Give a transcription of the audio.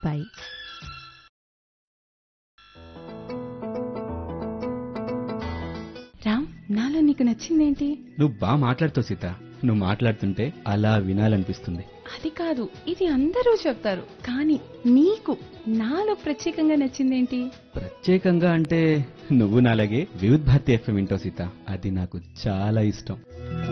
Bye. Ram, నాలో నీకు నచ్చిందేంటి? నువ్వు బాగా మాట్లాడుతావు సీత. నువ్వు మాట్లాడుతుంటే అలా వినాలనిపిస్తుంది. అది కాదు, ఇది అందరూ చెప్తారు, కానీ నీకు నాలో ప్రత్యేకంగా నచ్చిందేంటి? ప్రత్యేకంగా అంటే నువ్వు నాలాగే వివిధ్ భారతి ఎఫ్ఎం వింటావు సీత. అది నాకు చాలా ఇష్టం.